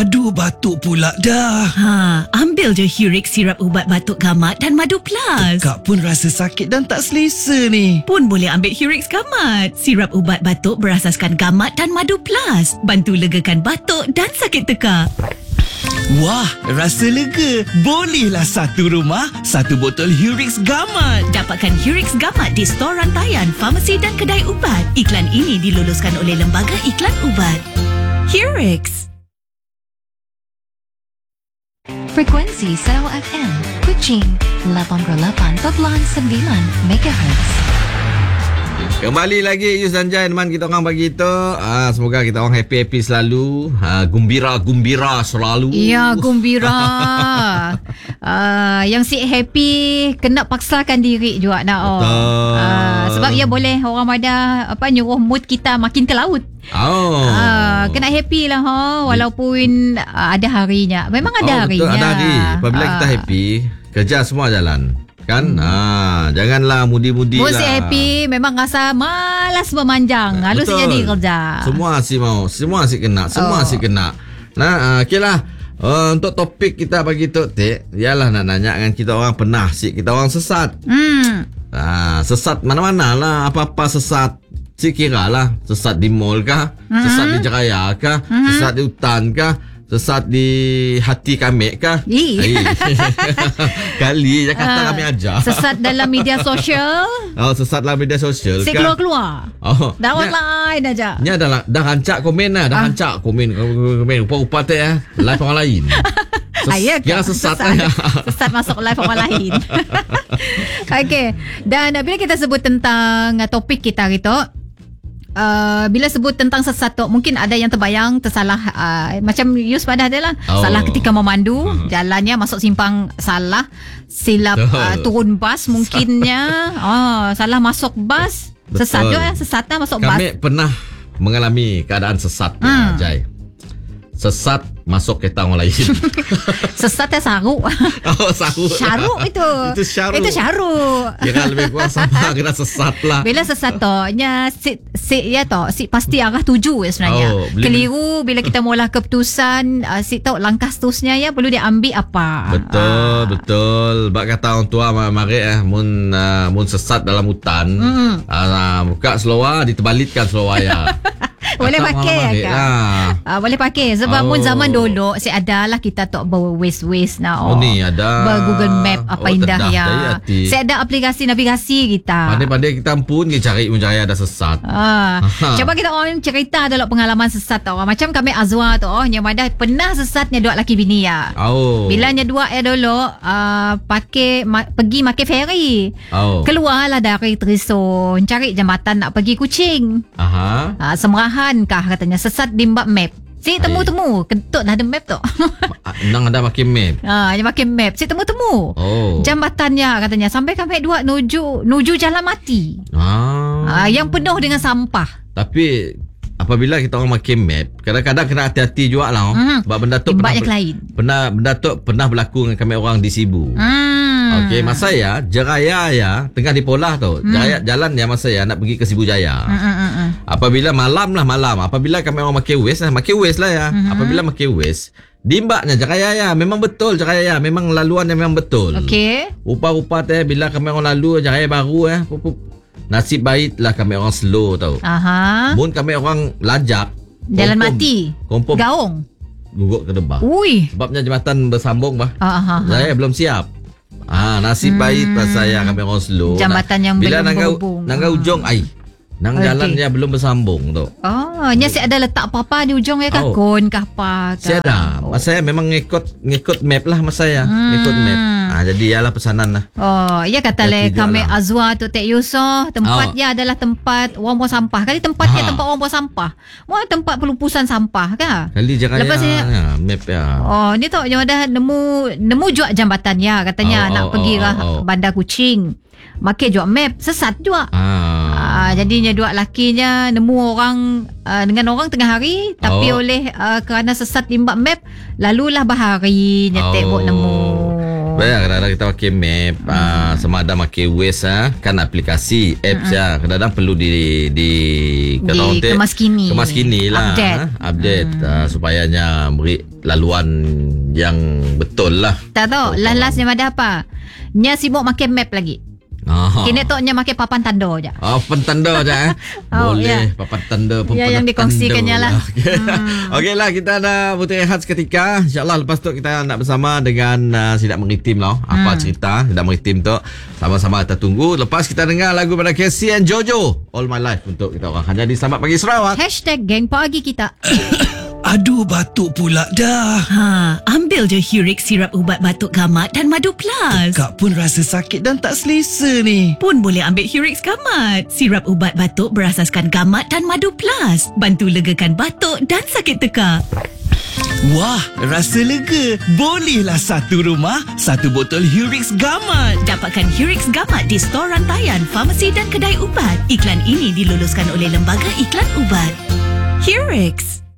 Aduh, batuk pula dah. Ambil je Hurix sirap ubat batuk gamat dan madu plus. Kak pun rasa sakit dan tak selesa ni. Pun boleh ambil Hurix gamat. Sirap ubat batuk berasaskan gamat dan madu plus. Bantu legakan batuk dan sakit tekak. Wah, rasa lega. Bolehlah satu rumah, satu botol Hurix Gamat. Dapatkan Hurix Gamat di stor rantaian, farmasi dan kedai ubat. Iklan ini diluluskan oleh Lembaga Iklan Ubat. Hurix. Frekuensi Sarawak FM, Kuching 88.9 MHz. Kembali lagi Yus dan Jai, teman kita orang pagi tu. Semoga kita orang happy-happy selalu. Gumbira selalu. Ya, gumbira. Yang si happy kena paksakan diri juga nak. Sebab ia boleh orang pada nyuruh mood kita makin ke laut. Kena happy lah walaupun ada harinya. Memang ada harinya. Betul, ada hari. Apabila kita happy, kerja semua jalan. Kan? Janganlah mudi-mudi lah. Mesti happy, memang rasa malas memanjang. Lalu si jadi kerja. Semua si mau, semua si kena, semua si kena. Nah, okeylah. Untuk topik kita pagi tu, ialah nak nanya dengan kita orang pernah si kita orang sesat. Sesat mana-mana lah, apa-apa sesat. Si kira lah, sesat di mall kah? Sesat di Jeraya kah? Sesat di hutan kah? Sesat di hati kami kah? Kali je kata kami ajar. Sesat dalam media sosial. Sesat dalam media sosial si kah? keluar-keluar. Dapat lain aja. Nya dah rancak komen lah. Dah rancak komen. Rupa-rupa tu ya. Live orang lain. Kira sesat. Sesat masuk live orang lain. Okey. Dan bila kita sebut tentang topik kita gitu, bila sebut tentang sesat tu, mungkin ada yang terbayang tersalah, macam Yus pada adalah salah ketika memandu, jalannya masuk simpang salah, silap turun bas mungkinnya, salah masuk bas. Sesat juga, sesatnya masuk bas. Kami pernah mengalami keadaan sesat, Jai. Sesat masuk kereta orang lain. Sesatnya saruk. Saruk. Syaruk itu. Itu syaruk. Kira lebih kurang sama, kena sesat lah. Bila sesat tu, si pasti arah tuju sebenarnya. Keliru bila kita mula keputusan, si tahu langkah seterusnya perlu diambil apa. Betul. Bak kata orang tua mari mun sesat dalam hutan, buka seluar ditebalitkan seluar ya. Boleh pakai kan? Boleh pakai sebab mun zaman dulu si adalah kita tak berwaste now. Ni ada Google Map apa indah ya. Si ada aplikasi navigasi kita. Pandai-pandai kita pun cari menjaya ada sesat. Coba kita orang cerita dalam pengalaman sesat tu. Macam kami Azwa tu, yang ada pernah sesatnya dua laki bini ya. Bilanya dua dulu pergi makan ferry. Keluarlah dari Trison, cari jambatan nak pergi Kuching. Semerahan kah katanya, sesat di mbak map. Si temu-temu kentut dah ada map tu. Nang ada makin map. Dia makin map. Si temu-temu. Jambatannya katanya sampai kami dua nuju jalan mati. Yang penuh dengan sampah. Tapi apabila kita orang makin map, kadang-kadang kena hati-hati juga lah. Sebab benda tu pernah berlaku dengan kami orang di Sibu. Okey, masa ya Jeraya ya tengah di Polah tu. Jeraya jalan ya masa ya nak pergi ke Sibu Jaya. Apabila malam, apabila kami orang makin west lah ya. Apabila makin west, dimbaknya Jeraya ya, memang betul Jeraya ya, memang laluannya memang betul. Okey. Rupa-rupa bila kami orang lalu Jeraya baru nasib baiklah kami orang slow tau. Mun kami orang lajak jalan mati. Gaung. Guguk ke debah. Sebabnya jambatan bersambung saya belum siap. Nasib baik pas saya kami orang slow. Jambatan yang bila belum berhubung. Nangga ujung nang jalan dia belum bersambung tu. Nya si ada letak apa-apa di ujung ya kah? Kon kah apa? Si ada. Mas saya memang ngikut map lah mas saya. Ngikut map. Jadi ialah pesanan lah. Ya kata kami Azwa tu Tek Yusof, tempatnya adalah tempat orang buang sampah. Kali tempatnya tempat orang buang sampah. Tempat pelumpusan sampah kah? Kali jangan map ya. Ni tu yang ada nemu juga jambatannya katanya nak pergi lah Bandar Kuching. Makai juga map, sesat juga. Jadinya dua lakinya nemu orang dengan orang tengah hari, tapi oleh kerana sesat limbak map, lalulah bahari nyetek buat nemu. Sebenarnya kadang-kadang kita pakai map, sama ada pakai Waze, kan aplikasi, apps kadang-kadang perlu kemas kini lah, update supayanya beri laluan yang betul lah. Tak tahu, last-lastnya ada apa? Nya sibuk makan map lagi. Kini toknya makan papan tanda je. Papan tanda je boleh, papan tanda pun yang dikongsikannya lah. Okey lah, kita nak butuh rehat seketika. InsyaAllah lepas tu kita nak bersama dengan Sidak Maritim lah. Apa cerita Sidak Maritim tu, sama-sama kita tunggu. Lepas kita dengar lagu pada Casey and Jojo, All My Life, untuk kita orang hanya di Selamat Pagi Sarawak. #geng pagi kita. Aduh, batuk pula dah. Ambil je Hurix sirap ubat batuk gamat dan Madu Plus. Kak pun rasa sakit dan tak selesa ni. Pun boleh ambil Hurix Gamat. Sirap ubat batuk berasaskan gamat dan Madu Plus. Bantu legakan batuk dan sakit tekak. Wah, rasa lega. Bolehlah satu rumah, satu botol Hurix Gamat. Dapatkan Hurix Gamat di stor rantaian, farmasi dan kedai ubat. Iklan ini diluluskan oleh Lembaga Iklan Ubat. Hurix.